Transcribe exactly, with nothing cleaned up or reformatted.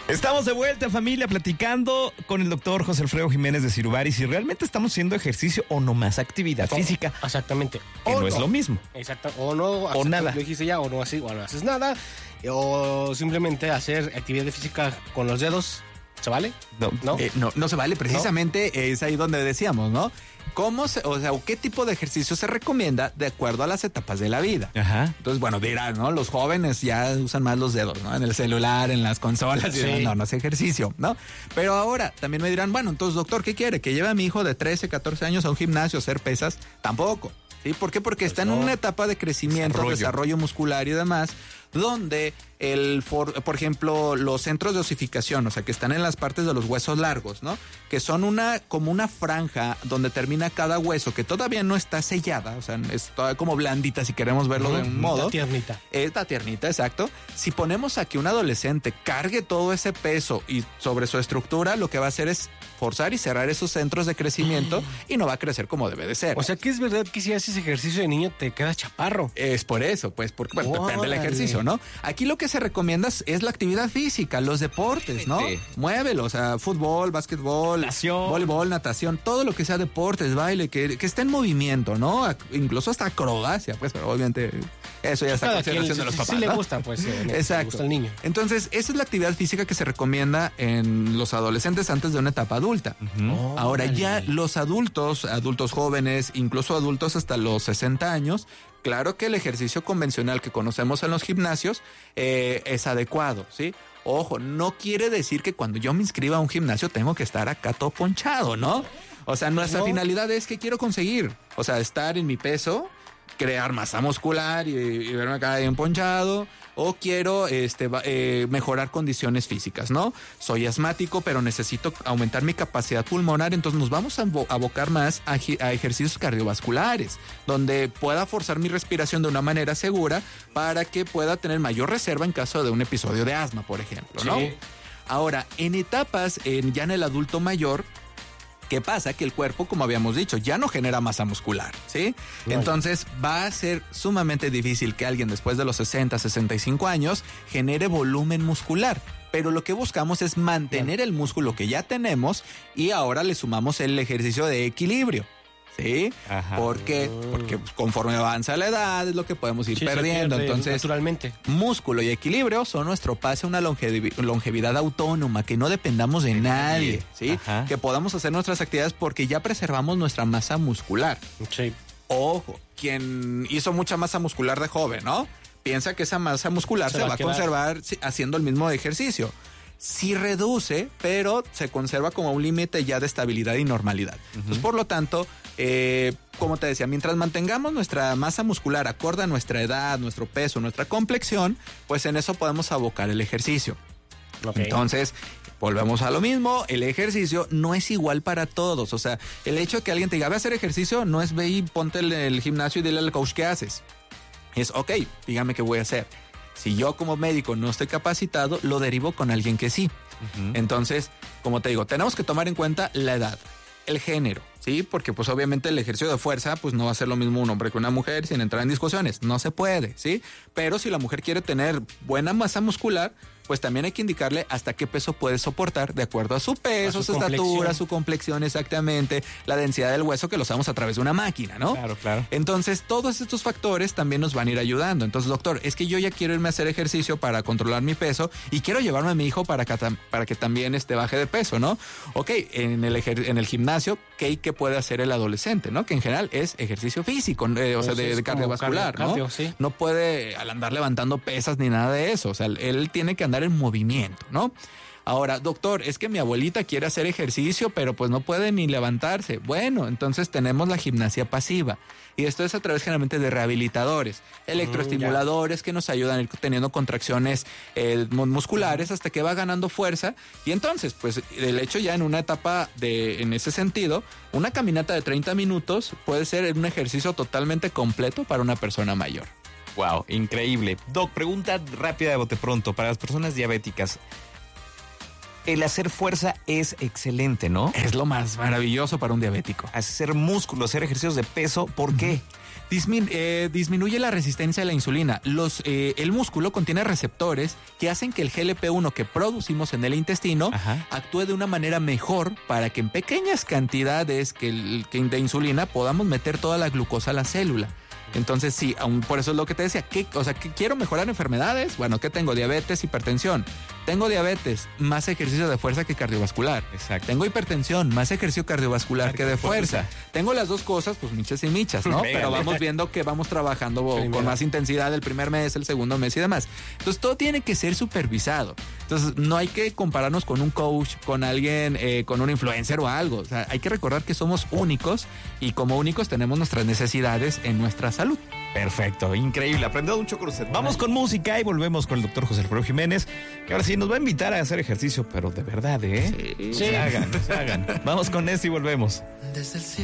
Estamos de vuelta, familia, platicando con el doctor José Alfredo Jiménez de Sirubari si realmente estamos haciendo ejercicio o no más actividad o, física. Exactamente. Que o no, no es lo mismo. Exacto. O no. O nada. Lo dijiste ya, o no, así, o no haces nada. O simplemente hacer actividad física con los dedos. ¿Se vale? No, no, eh, no, no se vale. Precisamente ¿No? es ahí donde decíamos, ¿no? ¿Cómo se, o sea, qué tipo de ejercicio se recomienda de acuerdo a las etapas de la vida? Ajá. Entonces, bueno, dirán, ¿no? Los jóvenes ya usan más los dedos, ¿no? En el celular, en las consolas. Sí. Y dirán, no, no es ejercicio, ¿no? Pero ahora también me dirán, bueno, entonces, doctor, ¿qué quiere? ¿Que lleve a mi hijo de trece, catorce años a un gimnasio a hacer pesas? Tampoco. ¿Sí? ¿Por qué? Porque pues está no. en una etapa de crecimiento, desarrollo. desarrollo muscular y demás, donde el, for, por ejemplo, los centros de osificación, o sea, que están en las partes de los huesos largos, ¿no? Que son una, como una franja donde termina cada hueso, que todavía no está sellada, o sea, es todavía como blandita si queremos verlo uh-huh. de un modo. Está tiernita. Está tiernita, exacto. Si ponemos a que un adolescente cargue todo ese peso y sobre su estructura, lo que va a hacer es forzar y cerrar esos centros de crecimiento y no va a crecer como debe de ser. O sea, que es verdad que si haces ejercicio de niño te quedas chaparro. Es por eso, pues, porque bueno, depende del ejercicio, ¿no? Aquí lo que se recomienda es la actividad física, los deportes, ¿no? Sí. Muévelo, o sea, fútbol, básquetbol, natación, voleibol, natación, todo lo que sea deportes, baile, que, que esté en movimiento, ¿no? Incluso hasta acrobacia, pues, pero obviamente eso ya está Cada consideración de los papás, sí ¿no? le gusta, pues, eh, exacto. Le gusta al niño. Entonces, esa es la actividad física que se recomienda en los adolescentes antes de una etapa adulta. Uh-huh. Oh, Ahora, vale. ya los adultos, adultos jóvenes, incluso adultos hasta los sesenta años, claro que el ejercicio convencional que conocemos en los gimnasios eh, es adecuado, ¿sí? Ojo, no quiere decir que cuando yo me inscriba a un gimnasio tengo que estar acá todo ponchado, ¿no? O sea, nuestra no. finalidad es que quiero conseguir, o sea, estar en mi peso, crear masa muscular y, y verme acá bien ponchado, o quiero este, eh, mejorar condiciones físicas, ¿no? Soy asmático, pero necesito aumentar mi capacidad pulmonar, entonces nos vamos a abocar más a, a ejercicios cardiovasculares, donde pueda forzar mi respiración de una manera segura para que pueda tener mayor reserva en caso de un episodio de asma, por ejemplo, ¿no? Sí. Ahora, en etapas, en, ya en el adulto mayor, ¿qué pasa? Que el cuerpo, como habíamos dicho, ya no genera masa muscular, ¿sí? Vale. Entonces va a ser sumamente difícil que alguien después de los sesenta, sesenta y cinco años genere volumen muscular. Pero lo que buscamos es mantener el músculo que ya tenemos y ahora le sumamos el ejercicio de equilibrio. ¿Sí? Ajá. ¿Por qué? Porque conforme avanza la edad es lo que podemos ir sí, perdiendo. Entonces, naturalmente, músculo y equilibrio son nuestro pase a una longev- longevidad autónoma, que no dependamos de nadie, ¿sí? Ajá. Que podamos hacer nuestras actividades porque ya preservamos nuestra masa muscular. Sí. Ojo, quien hizo mucha masa muscular de joven, ¿no? Piensa que esa masa muscular se, se va, va a conservar haciendo el mismo ejercicio. Sí reduce, pero se conserva como un límite ya de estabilidad y normalidad. Uh-huh. Entonces, por lo tanto, eh, como te decía, mientras mantengamos nuestra masa muscular acorde a nuestra edad, nuestro peso, nuestra complexión, pues en eso podemos abocar el ejercicio. Okay. Entonces, volvemos a lo mismo, el ejercicio no es igual para todos. O sea, el hecho de que alguien te diga, ve a hacer ejercicio, no es ve y ponte el, el gimnasio y dile al coach qué haces. Es, ok, dígame qué voy a hacer. Si yo como médico no estoy capacitado, lo derivo con alguien que sí. Uh-huh. Entonces, como te digo, tenemos que tomar en cuenta la edad, el género, ¿sí? Porque pues obviamente el ejercicio de fuerza pues no va a ser lo mismo un hombre que una mujer sin entrar en discusiones. No se puede, ¿sí? Pero si la mujer quiere tener buena masa muscular, pues también hay que indicarle hasta qué peso puede soportar de acuerdo a su peso, a su, su estatura, su complexión exactamente, la densidad del hueso que lo usamos a través de una máquina, ¿no? Claro, claro. Entonces, todos estos factores también nos van a ir ayudando. Entonces, doctor, es que yo ya quiero irme a hacer ejercicio para controlar mi peso y quiero llevarme a mi hijo para que, para que también este, baje de peso, ¿no? Ok, en el, ejer- en el gimnasio, ¿qué, ¿qué puede hacer el adolescente, no? Que en general es ejercicio físico, eh, o sea, de, de cardiovascular, cardio, ¿no? Cardio, sí. No puede al andar levantando pesas ni nada de eso. O sea, él tiene que andar en movimiento, ¿no? Ahora, doctor, es que mi abuelita quiere hacer ejercicio, pero pues no puede ni levantarse. Bueno, entonces tenemos la gimnasia pasiva. Y esto es a través generalmente de rehabilitadores, electroestimuladores mm, que nos ayudan a ir teniendo contracciones eh, musculares hasta que va ganando fuerza. Y entonces, pues, el hecho ya en una etapa de, en ese sentido, una caminata de treinta minutos puede ser un ejercicio totalmente completo para una persona mayor. Wow, increíble. Doc, pregunta rápida de bote pronto para las personas diabéticas. el hacer fuerza es excelente, ¿no? Es lo más maravilloso para un diabético. Hacer músculo, hacer ejercicios de peso, ¿por qué? Dismin- eh, disminuye la resistencia a la insulina. Los, eh, el músculo contiene receptores que hacen que el G L P uno que producimos en el intestino Ajá. actúe de una manera mejor para que en pequeñas cantidades que el, que de insulina podamos meter toda la glucosa a la célula. Entonces sí, aún por eso es lo que te decía, ¿qué, o sea, que quiero mejorar enfermedades. Bueno, ¿qué tengo? Diabetes, hipertensión. Tengo diabetes, más ejercicio de fuerza que cardiovascular. Exacto. Tengo hipertensión, más ejercicio cardiovascular que de fuerza. fuerza. Tengo las dos cosas, pues michas y michas, ¿no? Pégale. Pero vamos viendo que vamos trabajando Primero. con más intensidad el primer mes, el segundo mes y demás. Entonces todo tiene que ser supervisado. Entonces no hay que compararnos con un coach, con alguien, eh, con un influencer o algo. O sea, hay que recordar que somos únicos y como únicos tenemos nuestras necesidades en nuestra salud. Perfecto, increíble. Aprendido mucho con usted. Vamos con música y volvemos con el doctor José Alfredo Jiménez, que ahora sí nos va a invitar a hacer ejercicio, pero de verdad, ¿eh? Sí. Se hagan, se hagan. Vamos con esto y volvemos. Desde el cielo.